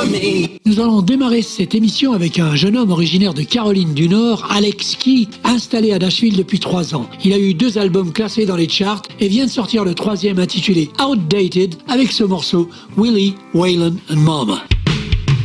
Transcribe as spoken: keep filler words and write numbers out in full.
me. Nous allons démarrer cette émission avec un jeune homme originaire de Caroline du Nord, Alex Key, installé à Nashville depuis trois ans. Il a eu deux albums classés dans les charts et vient de sortir le troisième intitulé Outdated avec ce morceau Willie, Waylon and Mama.